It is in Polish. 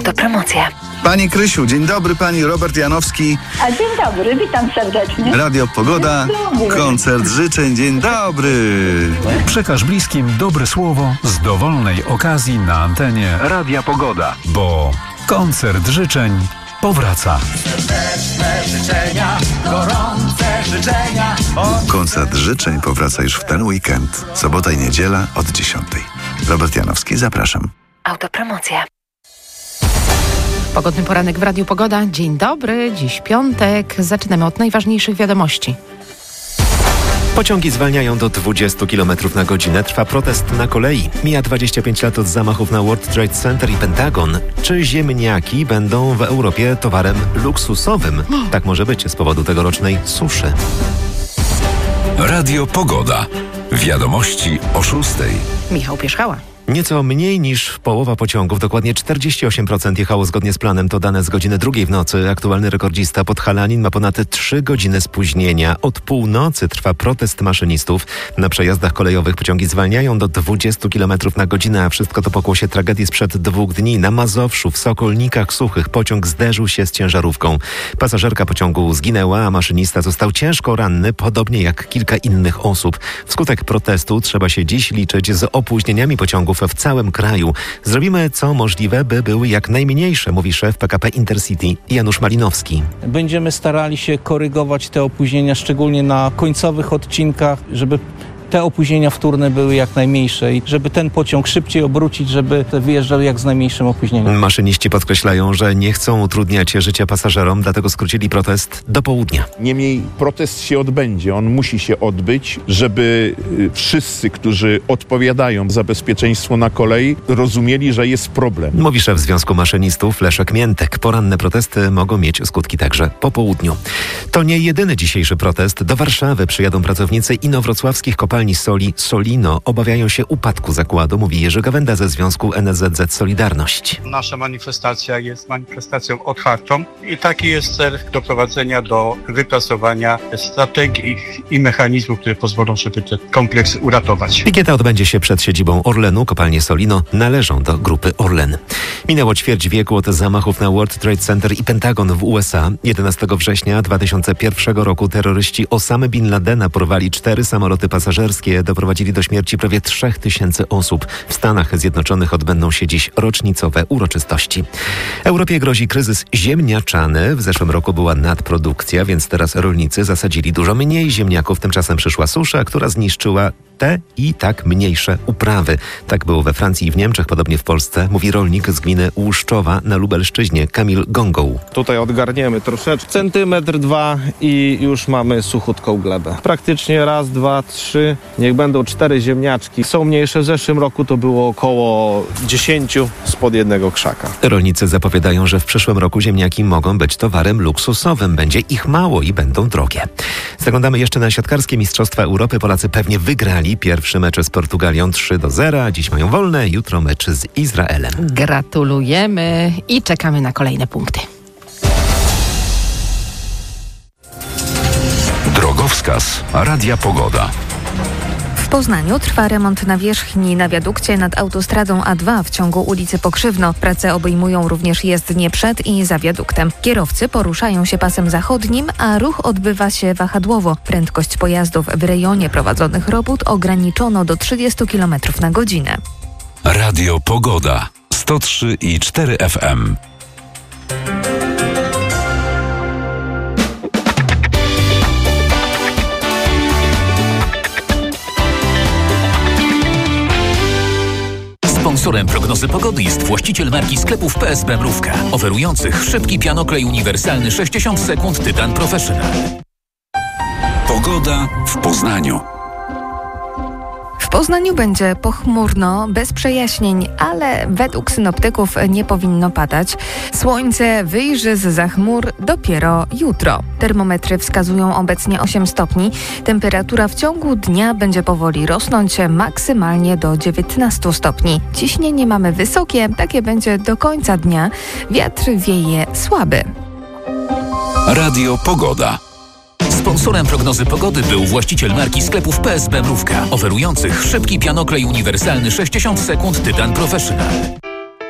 Autopromocja. Pani Krysiu, dzień dobry, pani Robert Janowski. A dzień dobry, witam serdecznie. Radio Pogoda, koncert życzeń, dzień dobry. Przekaż bliskim dobre słowo z dowolnej okazji na antenie Radia Pogoda, bo koncert życzeń powraca. Serdeczne życzenia, gorące życzenia. Koncert życzeń powraca już w ten weekend. Sobota i niedziela od 10:00. Robert Janowski, zapraszam. Autopromocja. Pogodny poranek w Radiu Pogoda. Dzień dobry, dziś piątek. Zaczynamy od najważniejszych wiadomości. Pociągi zwalniają do 20 km na godzinę. Trwa protest na kolei. Mija 25 lat od zamachów na World Trade Center i Pentagon. Czy ziemniaki będą w Europie towarem luksusowym? Tak może być z powodu tegorocznej suszy. Radio Pogoda. Wiadomości o 6:00. Michał Pierzchała. Nieco mniej niż połowa pociągów, dokładnie 48% jechało zgodnie z planem. To dane z godziny 2:00 w nocy. Aktualny rekordzista Podhalanin ma ponad 3 godziny spóźnienia. Od północy trwa protest maszynistów. Na przejazdach kolejowych pociągi zwalniają do 20 km na godzinę, a wszystko to pokłosie tragedii sprzed 2 dni. Na Mazowszu, w Sokolnikach Suchych pociąg zderzył się z ciężarówką. Pasażerka pociągu zginęła, a maszynista został ciężko ranny, podobnie jak kilka innych osób. Wskutek protestu trzeba się dziś liczyć z opóźnieniami pociągów w całym kraju. Zrobimy co możliwe, by były jak najmniejsze, mówi szef PKP Intercity Janusz Malinowski. Będziemy starali się korygować te opóźnienia, szczególnie na końcowych odcinkach, żeby te opóźnienia wtórne były jak najmniejsze i żeby ten pociąg szybciej obrócić, żeby wyjeżdżał jak z najmniejszym opóźnieniem. Maszyniści podkreślają, że nie chcą utrudniać życia pasażerom, dlatego skrócili protest do południa. Niemniej protest się odbędzie, on musi się odbyć, żeby wszyscy, którzy odpowiadają za bezpieczeństwo na kolei, rozumieli, że jest problem. Mówi szef Związku Maszynistów Leszek Miętek. Poranne protesty mogą mieć skutki także po południu. To nie jedyny dzisiejszy protest. Do Warszawy przyjadą pracownicy inowrocławskich kopalni soli Solino. Obawiają się upadku zakładu, mówi Jerzy Gawenda ze Związku NSZZ Solidarność. Nasza manifestacja jest manifestacją otwartą i taki jest cel doprowadzenia do wypracowania strategii i mechanizmów, które pozwolą, żeby ten kompleks uratować. Pikieta odbędzie się przed siedzibą Orlenu. Kopalnie Solino należą do grupy Orlen. Minęło ćwierć wieku od zamachów na World Trade Center i Pentagon w USA. 11 września 2001 roku terroryści Osamy Bin Ladena porwali 4 samoloty pasażerskie. Doprowadzili do śmierci prawie 3000 osób. W Stanach Zjednoczonych odbędą się dziś rocznicowe uroczystości. Europie grozi kryzys ziemniaczany. W zeszłym roku była nadprodukcja, więc teraz rolnicy zasadzili dużo mniej ziemniaków. Tymczasem przyszła susza, która zniszczyła te i tak mniejsze uprawy. Tak było we Francji i w Niemczech, podobnie w Polsce, mówi rolnik z gminy Łuszczowa na Lubelszczyźnie, Kamil Gongą. Tutaj odgarniemy troszeczkę, centymetr, 2 i już mamy suchutką glebę. Praktycznie raz, 2, 3, niech będą 4 ziemniaczki. Są mniejsze, w zeszłym roku to było około 10 spod jednego krzaka. Rolnicy zapowiadają, że w przyszłym roku ziemniaki mogą być towarem luksusowym. Będzie ich mało i będą drogie. Zaglądamy jeszcze na siatkarskie Mistrzostwa Europy. Polacy pewnie wygrali pierwszy mecz z Portugalią 3-0, a dziś mają wolne, jutro mecz z Izraelem. Gratulujemy i czekamy na kolejne punkty. Drogowskaz Radia Pogoda. W Poznaniu trwa remont nawierzchni na wiadukcie nad autostradą A2 w ciągu ulicy Pokrzywno. Prace obejmują również jezdnię przed i za wiaduktem. Kierowcy poruszają się pasem zachodnim, a ruch odbywa się wahadłowo. Prędkość pojazdów w rejonie prowadzonych robót ograniczono do 30 km na godzinę. Radio Pogoda 103,4 FM. Sponsorem prognozy pogody jest właściciel marki sklepów PSB Mrówka, oferujących szybki pianoklej uniwersalny 60 sekund Tytan Professional. Pogoda w Poznaniu. W Poznaniu będzie pochmurno, bez przejaśnień, ale według synoptyków nie powinno padać. Słońce wyjrzy zza chmur dopiero jutro. Termometry wskazują obecnie 8 stopni. Temperatura w ciągu dnia będzie powoli rosnąć maksymalnie do 19 stopni. Ciśnienie mamy wysokie, takie będzie do końca dnia. Wiatr wieje słaby. Radio Pogoda. Sponsorem prognozy pogody był właściciel marki sklepów PSB Mrówka, oferujących szybki pianoklej uniwersalny 60 sekund Tytan Professional.